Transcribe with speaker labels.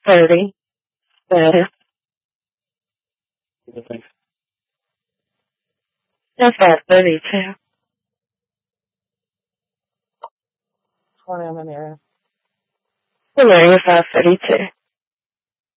Speaker 1: 30. Better. That's about 32.
Speaker 2: 20 on the nearest.
Speaker 1: The 532.